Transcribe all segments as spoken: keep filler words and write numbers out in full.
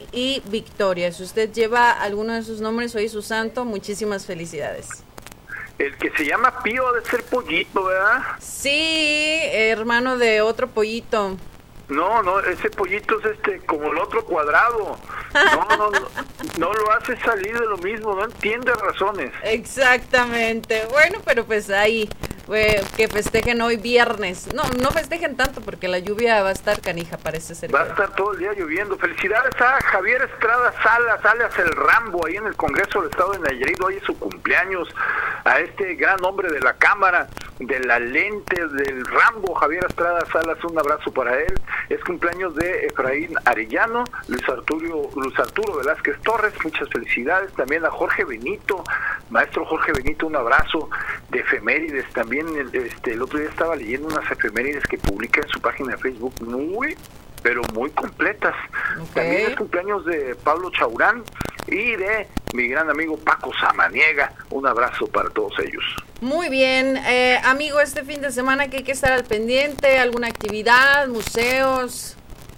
y Victoria. Si usted lleva alguno de sus nombres, hoy es su santo, muchísimas felicidades. El que se llama Pío de ser Pollito, ¿verdad? Sí, hermano de otro pollito. No, no, ese pollito es este como el otro cuadrado. No, no, no, no lo hace salir de lo mismo, no entiende razones. Exactamente. Bueno, pero pues ahí, eh, que festejen hoy viernes. No, no festejen tanto porque la lluvia va a estar canija, parece ser. Va a estar todo el día lloviendo. Felicidades a Javier Estrada Salas, alias el Rambo, ahí en el Congreso del Estado de Nayarit. Hoy es su cumpleaños. A este gran hombre de la cámara, de la lente, del Rambo, Javier Estrada Salas, un abrazo para él. Es cumpleaños de Efraín Arellano, Luis Arturo, Luis Arturo Velázquez Torres, muchas felicidades. También a Jorge Benito, maestro Jorge Benito, un abrazo. De efemérides también, este, el otro día estaba leyendo unas efemérides que publica en su página de Facebook, muy, pero muy completas. Okay. También es cumpleaños de Pablo Chaurán y de mi gran amigo Paco Samaniega. Un abrazo para todos ellos. Muy bien, eh, amigo, este fin de semana que hay que estar al pendiente, alguna actividad, museos.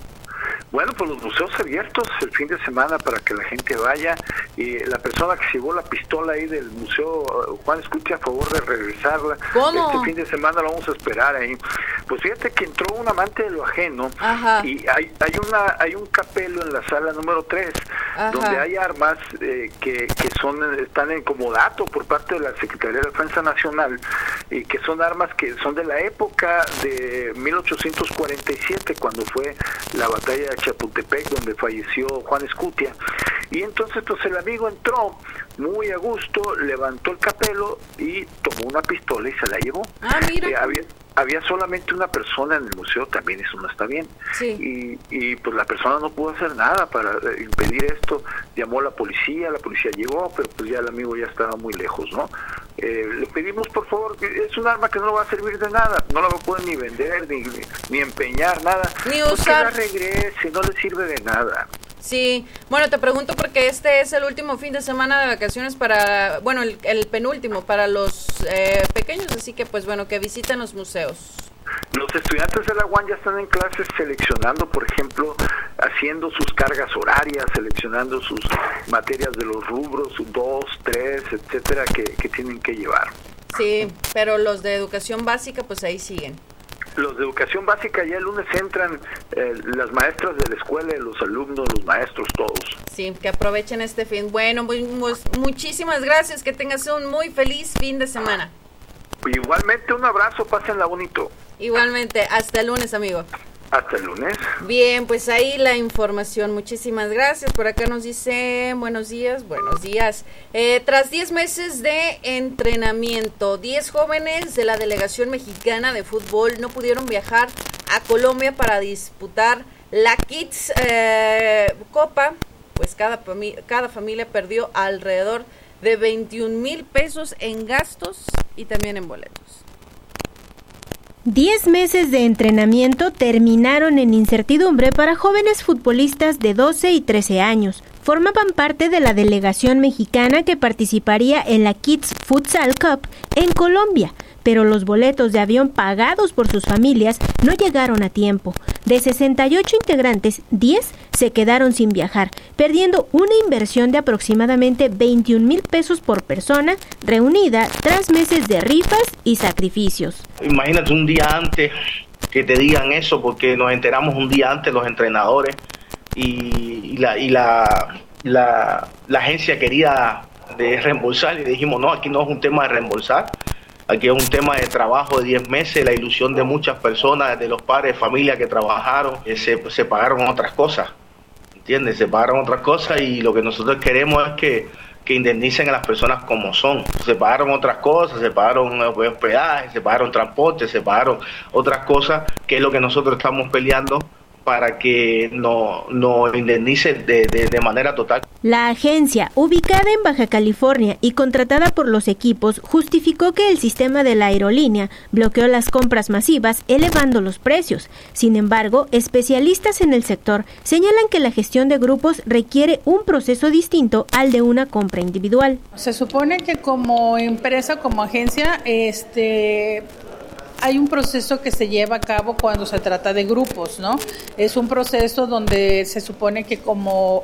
Bueno, pues los museos abiertos el fin de semana para que la gente vaya, y la persona que llevó la pistola ahí del museo Juan Escutia, a favor de regresarla. ¿Cómo? Este fin de semana lo vamos a esperar ahí. Pues fíjate que entró un amante de lo ajeno. Ajá. Y hay hay una hay un capelo en la sala número tres, Ajá. donde hay armas eh, que, que son están en comodato por parte de la Secretaría de Defensa Nacional, y que son armas que son de la época de mil ochocientos cuarenta y siete, cuando fue la batalla de Chapultepec, donde falleció Juan Escutia. Y entonces pues el amigo entró muy a gusto, levantó el capelo y tomó una pistola y se la llevó. Ah, mira. Eh, había, había solamente una persona en el museo, también eso no está bien. Sí. Y, y pues la persona no pudo hacer nada para eh, impedir esto. Llamó a la policía, la policía llegó, pero pues ya el amigo ya estaba muy lejos, ¿no? Eh, le pedimos por favor, es un arma que no va a servir de nada, no la pueden ni vender, ni, ni empeñar, nada. Ni pues usar. Que la regrese, no le sirve de nada. Sí, bueno, te pregunto porque este es el último fin de semana de vacaciones para, bueno, el, el penúltimo para los eh, pequeños, así que pues bueno, que visiten los museos. Los estudiantes de la U A N ya están en clases seleccionando, por ejemplo, haciendo sus cargas horarias, seleccionando sus materias de los rubros, dos, tres, etcétera, que, que tienen que llevar. Sí, pero los de educación básica, pues ahí siguen. Los de educación básica ya el lunes entran, eh, las maestras de la escuela, los alumnos, los maestros, todos. Sí, que aprovechen este fin. Bueno, muy, muy, muchísimas gracias, que tengas un muy feliz fin de semana. Igualmente, un abrazo, pásenla bonito. Igualmente, hasta el lunes, amigo. Hasta el lunes. Bien, pues ahí la información. Muchísimas gracias. Por acá nos dice, buenos días, buenos días. Eh, tras diez meses de entrenamiento, diez jóvenes de la delegación mexicana de fútbol no pudieron viajar a Colombia para disputar la Kids eh, Copa. Pues cada, cada familia perdió alrededor de veintiún mil pesos en gastos y también en boletos. Diez meses de entrenamiento terminaron en incertidumbre para jóvenes futbolistas de doce y trece años. Formaban parte de la delegación mexicana que participaría en la Kids Futsal Cup en Colombia, pero los boletos de avión pagados por sus familias no llegaron a tiempo. De sesenta y ocho integrantes, diez se quedaron sin viajar, perdiendo una inversión de aproximadamente veintiún mil pesos por persona, reunida tras meses de rifas y sacrificios. Imagínate un día antes que te digan eso, porque nos enteramos un día antes los entrenadores, y, y, la, y la, la, la agencia quería de reembolsar, y dijimos no, aquí no es un tema de reembolsar. Aquí es un tema de trabajo de diez meses, la ilusión de muchas personas, de los padres de familia que trabajaron, eh, se, se pagaron otras cosas, ¿entiendes? Se pagaron otras cosas, y lo que nosotros queremos es que, que indemnicen a las personas como son. Se pagaron otras cosas, se pagaron hospedaje, se pagaron transporte, se pagaron otras cosas, que es lo que nosotros estamos peleando para que no, no indemnice de, de, de manera total. La agencia, ubicada en Baja California y contratada por los equipos, justificó que el sistema de la aerolínea bloqueó las compras masivas, elevando los precios. Sin embargo, especialistas en el sector señalan que la gestión de grupos requiere un proceso distinto al de una compra individual. Se supone que como empresa, como agencia, este... hay un proceso que se lleva a cabo cuando se trata de grupos, ¿no? Es un proceso donde se supone que como